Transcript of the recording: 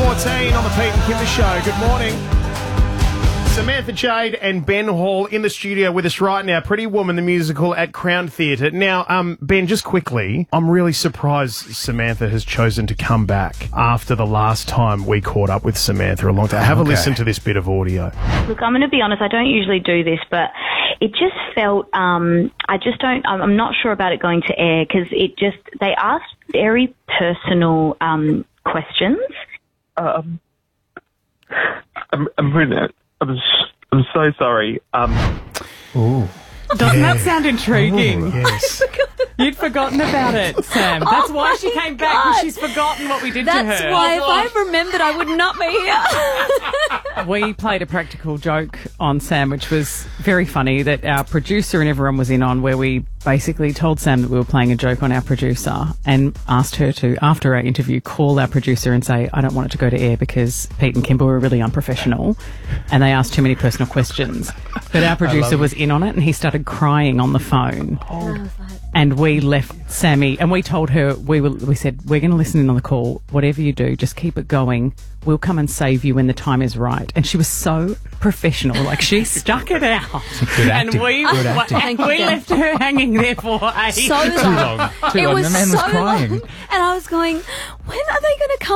7:14 on the Pete and Kimber Show. Good morning. Samantha Jade and Ben Hall in the studio with us right now. Pretty Woman, the musical at Crown Theatre. Now, Ben, just quickly, I'm really surprised Samantha has chosen to come back after the last time we caught up with Samantha a long time. Have a listen to this bit of audio. Look, I'm going to be honest, I don't usually do this, but it just felt, I'm not sure about it going to air because they asked very personal questions. I'm so sorry. Doesn't that sound intriguing? Ooh, yes. You'd forgotten about it, Sam. That's why she came back, because she's forgotten what we did to her. That's why if I remembered, I would not be here. We played a practical joke on Sam, which was very funny, that our producer and everyone was in on, where we basically told Sam that we were playing a joke on our producer and asked her to, after our interview, call our producer and say, I don't want it to go to air because Pete and Kimber were really unprofessional and they asked too many personal questions. But our producer was in on it and he started crying on the phone. And we left Sammy, and we told her, we said, we're going to listen in on the call. Whatever you do, just keep it going. We'll come and save you when the time is right. And she was so professional. Like, she stuck it out. Good and acting. we left her hanging there for So Too long. It was The man so was crying. long. And I was going, when are they going to come